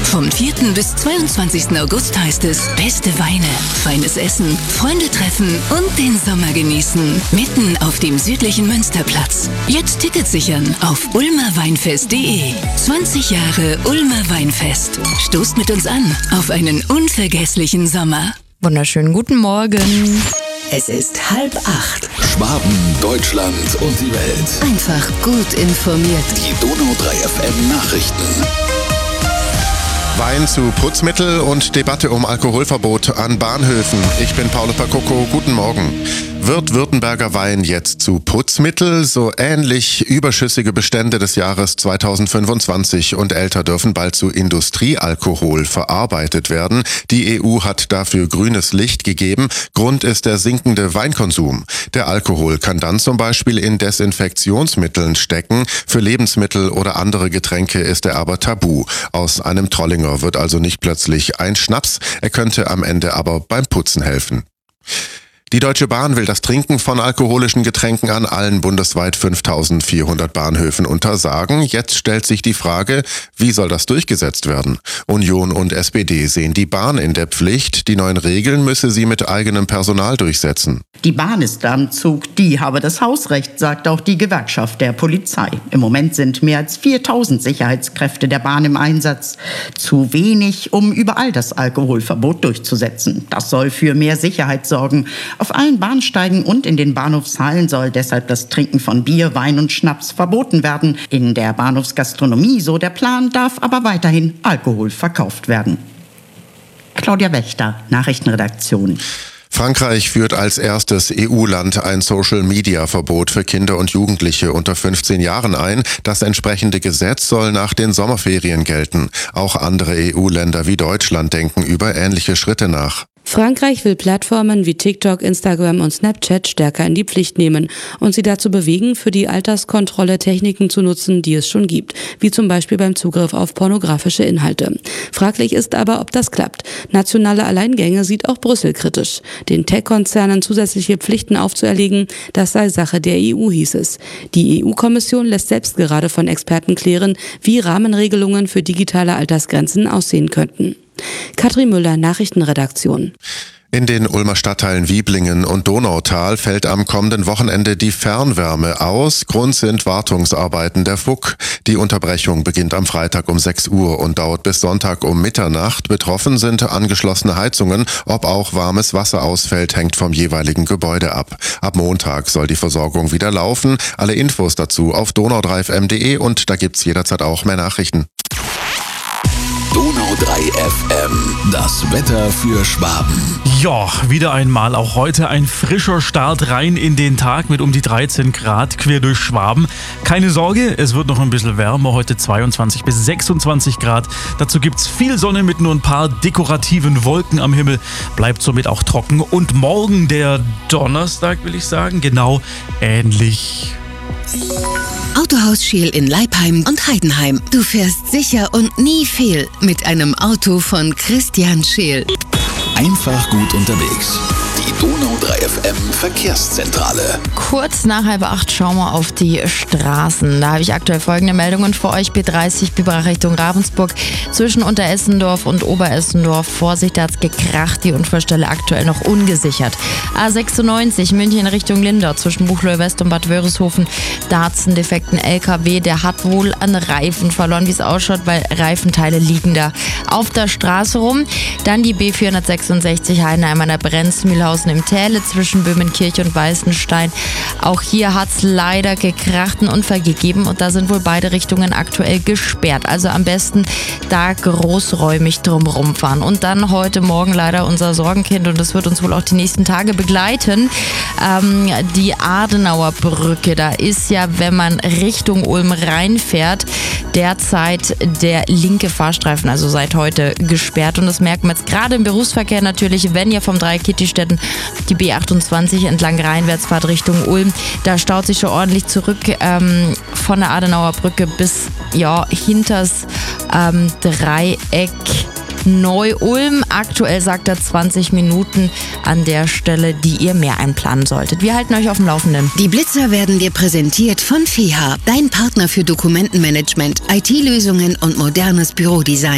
Vom 4. bis 22. August heißt es beste Weine, feines Essen, Freunde treffen und den Sommer genießen. Mitten auf dem südlichen Münsterplatz. Jetzt Tickets sichern auf ulmerweinfest.de. 20 Jahre Ulmer Weinfest. Stoßt mit uns an auf einen unvergesslichen Sommer. Wunderschönen guten Morgen. Es ist 7:30. Schwaben, Deutschland und die Welt. Einfach gut informiert. Die Donau 3 FM Nachrichten. Wein zu Putzmittel und Debatte um Alkoholverbot an Bahnhöfen. Ich bin Paolo Pacocco, guten Morgen. Wird Württemberger Wein jetzt zu Putzmittel? So ähnlich überschüssige Bestände des Jahres 2025 und älter dürfen bald zu Industriealkohol verarbeitet werden. Die EU hat dafür grünes Licht gegeben. Grund ist der sinkende Weinkonsum. Der Alkohol kann dann zum Beispiel in Desinfektionsmitteln stecken. Für Lebensmittel oder andere Getränke ist er aber tabu. Aus einem Trollinger wird also nicht plötzlich ein Schnaps. Er könnte am Ende aber beim Putzen helfen. Die Deutsche Bahn will das Trinken von alkoholischen Getränken an allen bundesweit 5.400 Bahnhöfen untersagen. Jetzt stellt sich die Frage, wie soll das durchgesetzt werden? Union und SPD sehen die Bahn in der Pflicht. Die neuen Regeln müsse sie mit eigenem Personal durchsetzen. Die Bahn ist am Zug, die habe das Hausrecht, sagt auch die Gewerkschaft der Polizei. Im Moment sind mehr als 4.000 Sicherheitskräfte der Bahn im Einsatz. Zu wenig, um überall das Alkoholverbot durchzusetzen. Das soll für mehr Sicherheit sorgen. Auf allen Bahnsteigen und in den Bahnhofshallen soll deshalb das Trinken von Bier, Wein und Schnaps verboten werden. In der Bahnhofsgastronomie, so der Plan, darf aber weiterhin Alkohol verkauft werden. Claudia Wächter, Nachrichtenredaktion. Frankreich führt als erstes EU-Land ein Social-Media-Verbot für Kinder und Jugendliche unter 15 Jahren ein. Das entsprechende Gesetz soll nach den Sommerferien gelten. Auch andere EU-Länder wie Deutschland denken über ähnliche Schritte nach. Frankreich will Plattformen wie TikTok, Instagram und Snapchat stärker in die Pflicht nehmen und sie dazu bewegen, für die Alterskontrolle Techniken zu nutzen, die es schon gibt, wie zum Beispiel beim Zugriff auf pornografische Inhalte. Fraglich ist aber, ob das klappt. Nationale Alleingänge sieht auch Brüssel kritisch. Den Tech-Konzernen zusätzliche Pflichten aufzuerlegen, das sei Sache der EU, hieß es. Die EU-Kommission lässt selbst gerade von Experten klären, wie Rahmenregelungen für digitale Altersgrenzen aussehen könnten. Katrin Müller, Nachrichtenredaktion. In den Ulmer Stadtteilen Wieblingen und Donautal fällt am kommenden Wochenende die Fernwärme aus. Grund sind Wartungsarbeiten der FUK. Die Unterbrechung beginnt am Freitag um 6 Uhr und dauert bis Sonntag um Mitternacht. Betroffen sind angeschlossene Heizungen. Ob auch warmes Wasser ausfällt, hängt vom jeweiligen Gebäude ab. Ab Montag soll die Versorgung wieder laufen. Alle Infos dazu auf donau3fm.de und da gibt's jederzeit auch mehr Nachrichten. Donau 3 FM, das Wetter für Schwaben. Ja, wieder einmal, auch heute ein frischer Start rein in den Tag mit um die 13 Grad quer durch Schwaben. Keine Sorge, es wird noch ein bisschen wärmer, heute 22 bis 26 Grad. Dazu gibt's viel Sonne mit nur ein paar dekorativen Wolken am Himmel. Bleibt somit auch trocken und morgen, der Donnerstag will ich sagen, genau ähnlich. Autohaus Scheel in Leipheim und Heidenheim. Du fährst sicher und nie fehl mit einem Auto von Christian Scheel. Einfach gut unterwegs. Die Donau 3 FM Verkehrszentrale. Kurz nach 7:30 schauen wir auf die Straßen. Da habe ich aktuell folgende Meldungen für euch. B30 Biberach Richtung Ravensburg. Zwischen Unteressendorf und Oberessendorf. Vorsicht, da hat es gekracht. Die Unfallstelle aktuell noch ungesichert. A96 München Richtung Lindau. Zwischen Buchloe West und Bad Wörishofen. Da hat es einen defekten LKW. Der hat wohl an Reifen verloren, wie es ausschaut, weil Reifenteile liegen da auf der Straße rum. Dann die B466 Heidenheim an der Brenzmühlhausen im Täle zwischen Böhmenkirch und Weißenstein. Auch hier hat es leider gekracht, einen Unfall gegeben und da sind wohl beide Richtungen aktuell gesperrt. Also am besten da großräumig drumherum fahren. Und dann heute Morgen leider unser Sorgenkind und das wird uns wohl auch die nächsten Tage begleiten. Die Adenauer Brücke, da ist ja, wenn man Richtung Ulm reinfährt, derzeit der linke Fahrstreifen, also seit heute gesperrt und das merkt man jetzt gerade im Berufsverkehr natürlich, wenn ihr vom Dreieck-Kitty-Städten die B28 entlang reinwärts fahrt Richtung Ulm, da staut sich schon ordentlich zurück von der Adenauer Brücke bis hinters Dreieck Neu-Ulm. Aktuell sagt er 20 Minuten an der Stelle, die ihr mehr einplanen solltet. Wir halten euch auf dem Laufenden. Die Blitzer werden dir präsentiert von FEHA, dein Partner für Dokumentenmanagement, IT-Lösungen und modernes Bürodesign.